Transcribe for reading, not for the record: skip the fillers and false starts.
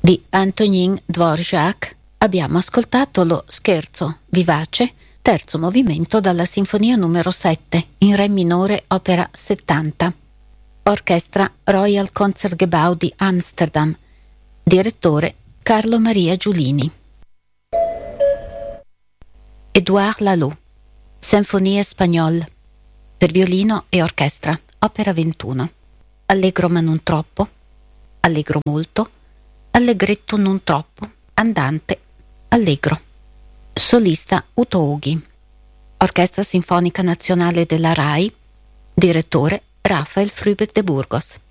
Di Antonin Dvorak abbiamo ascoltato lo Scherzo vivace, terzo movimento dalla Sinfonia numero 7 in Re minore, opera 70. Orchestra Royal Concertgebouw di Amsterdam. Direttore Carlo Maria Giulini. Édouard Laloux, Sinfonie Espagnole, per violino e orchestra, opera 21. Allegro ma non troppo, allegro molto, allegretto non troppo, andante, allegro. Solista Uto Ughi. Orchestra Sinfonica Nazionale della RAI. Direttore Rafael Frübeck de Burgos.